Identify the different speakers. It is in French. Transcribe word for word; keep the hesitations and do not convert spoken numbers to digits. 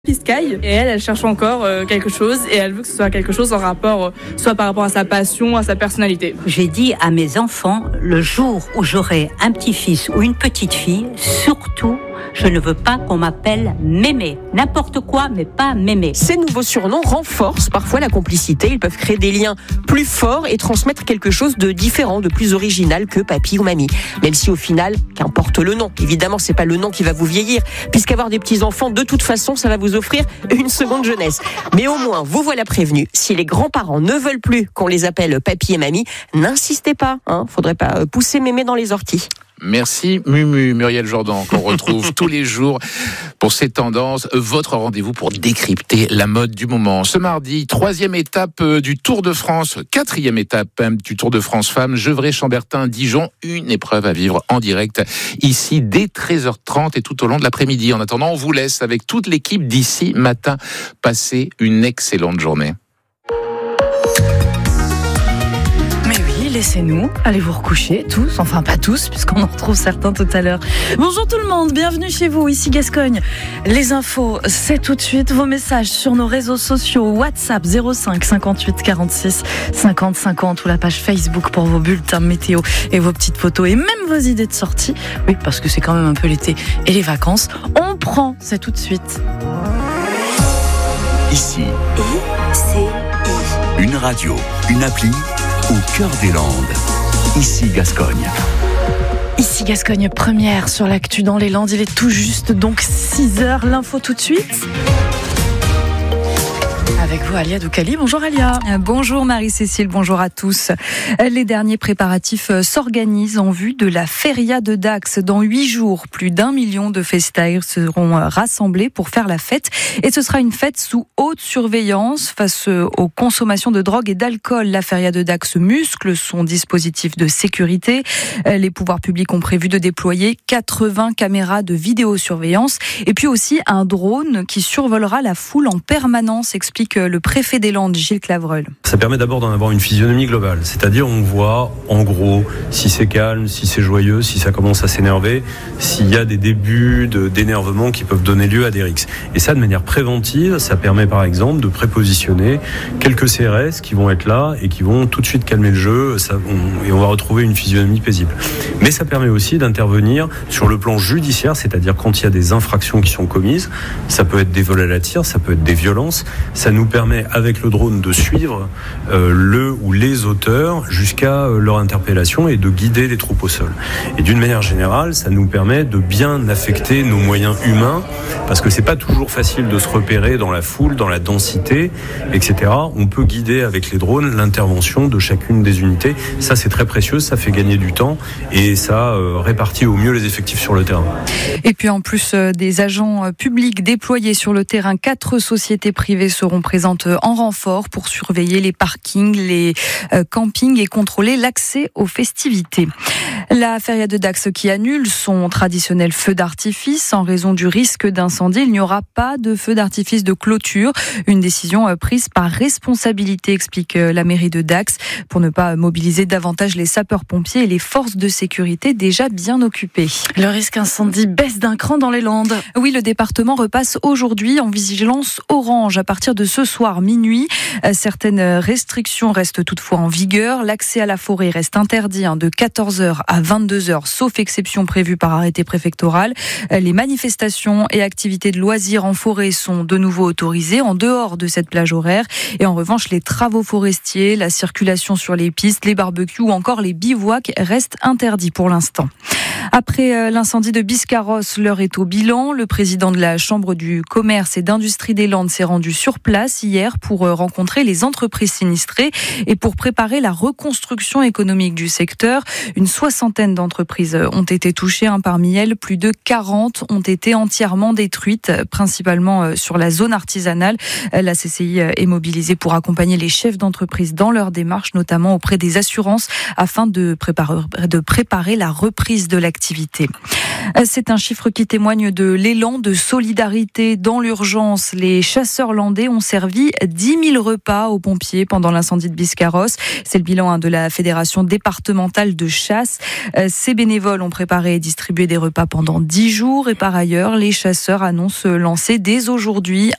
Speaker 1: Piscaille et elle, elle cherche encore euh, quelque chose et elle veut que ce soit quelque chose en rapport, euh, soit par rapport à sa passion, à sa personnalité.
Speaker 2: J'ai dit à mes enfants, le jour où j'aurai un petit-fils ou une petite-fille, surtout, je ne veux pas qu'on m'appelle Mémé. N'importe quoi, mais pas Mémé.
Speaker 3: Ces nouveaux surnoms renforcent parfois la complicité. Ils peuvent créer des liens plus forts et transmettre quelque chose de différent, de plus original que papy ou mamie. Même si au final, qu'importe le nom. Évidemment, c'est pas le nom qui va vous vieillir, puisqu'avoir des petits-enfants, de toute façon, ça va vous offrir une seconde jeunesse. Mais au moins, vous voilà prévenus. Si les grands-parents ne veulent plus qu'on les appelle papy et mamie, n'insistez pas. Hein. Faudrait pas pousser Mémé dans les orties.
Speaker 4: Merci Mumu, Muriel Jourdan, qu'on retrouve tous les jours pour ces tendances. Votre rendez-vous pour décrypter la mode du moment. Ce mardi, troisième étape du Tour de France, quatrième étape même du Tour de France Femmes, Gevrey-Chambertin, Dijon, une épreuve à vivre en direct ici dès treize heures trente et tout au long de l'après-midi. En attendant, on vous laisse avec toute l'équipe d'ici matin. Passez une excellente journée.
Speaker 5: Laissez-nous, allez vous recoucher, tous, enfin pas tous, puisqu'on en retrouve certains tout à l'heure. Bonjour tout le monde, bienvenue chez vous, ici Gascogne. Les infos, c'est tout de suite, vos messages sur nos réseaux sociaux, WhatsApp zéro cinq cinquante-huit quarante-six cinquante cinquante ou la page Facebook pour vos bulletins météo et vos petites photos et même vos idées de sortie. Oui, parce que c'est quand même un peu l'été et les vacances. On prend, c'est tout de suite.
Speaker 6: Ici, I C I. Une radio, une appli au cœur des Landes. Ici Gascogne.
Speaker 5: Ici Gascogne, première sur l'actu dans les Landes. Il est tout juste donc six heures. L'info tout de suite. Avec vous, Alia Doukali. Bonjour Alia.
Speaker 7: Bonjour Marie-Cécile, bonjour à tous. Les derniers préparatifs s'organisent en vue de la Feria de Dax. Dans huit jours, plus d'un million de festayers seront rassemblés pour faire la fête. Et ce sera une fête sous haute surveillance face aux consommations de drogue et d'alcool. La Feria de Dax muscle son dispositif de sécurité. Les pouvoirs publics ont prévu de déployer quatre-vingts caméras de vidéosurveillance et puis aussi un drone qui survolera la foule en permanence, explique le préfet des Landes, Gilles Clavreul.
Speaker 8: Ça permet d'abord d'en avoir une physionomie globale, c'est-à-dire on voit en gros si c'est calme, si c'est joyeux, si ça commence à s'énerver, s'il y a des débuts de, d'énervement qui peuvent donner lieu à des rixes. Et ça de manière préventive, ça permet par exemple de prépositionner quelques C R S qui vont être là et qui vont tout de suite calmer le jeu ça, on, et on va retrouver une physionomie paisible. Mais ça permet aussi d'intervenir sur le plan judiciaire, c'est-à-dire quand il y a des infractions qui sont commises, ça peut être des vols à la tire, ça peut être des violences, ça nous permet avec le drone de suivre euh, le ou les auteurs jusqu'à euh, leur interpellation et de guider les troupes au sol. Et d'une manière générale, ça nous permet de bien affecter nos moyens humains parce que c'est pas toujours facile de se repérer dans la foule, dans la densité, et cetera. On peut guider avec les drones l'intervention de chacune des unités. Ça, c'est très précieux, ça fait gagner du temps et ça euh, répartit au mieux les effectifs sur le terrain.
Speaker 7: Et puis en plus euh, des agents euh, publics déployés sur le terrain, quatre sociétés privées seront présentes en renfort pour surveiller les parkings, les euh, campings et contrôler l'accès aux festivités. La Feria de Dax qui annule son traditionnel feu d'artifice en raison du risque d'incendie. Il n'y aura pas de feu d'artifice de clôture. Une décision euh, prise par responsabilité, explique euh, la mairie de Dax, pour ne pas mobiliser davantage les sapeurs-pompiers et les forces de sécurité déjà bien occupées.
Speaker 5: Le risque incendie baisse d'un cran dans les Landes.
Speaker 7: Oui, le département repasse aujourd'hui en vigilance orange à partir de ce soir minuit. Certaines restrictions restent toutefois en vigueur. L'accès à la forêt reste interdit de quatorze heures à vingt-deux heures, sauf exception prévue par arrêté préfectoral. Les manifestations et activités de loisirs en forêt sont de nouveau autorisées en dehors de cette plage horaire. Et en revanche, les travaux forestiers, la circulation sur les pistes, les barbecues ou encore les bivouacs restent interdits pour l'instant. Après l'incendie de Biscarrosse, l'heure est au bilan. Le président de la Chambre du commerce et d'industrie des Landes s'est rendu sur place hier pour rencontrer les entreprises sinistrées et pour préparer la reconstruction économique du secteur. Une soixantaine d'entreprises ont été touchées. Parmi elles, plus de quarante ont été entièrement détruites, principalement sur la zone artisanale. La C C I est mobilisée pour accompagner les chefs d'entreprise dans leur démarche, notamment auprès des assurances, afin de préparer, de préparer la reprise de l'activité. C'est un chiffre qui témoigne de l'élan de solidarité dans l'urgence. Les chasseurs landais ont servi servi dix mille repas aux pompiers pendant l'incendie de Biscarrosse. C'est le bilan de la Fédération départementale de chasse. Ces bénévoles ont préparé et distribué des repas pendant dix jours et par ailleurs, les chasseurs annoncent lancer dès aujourd'hui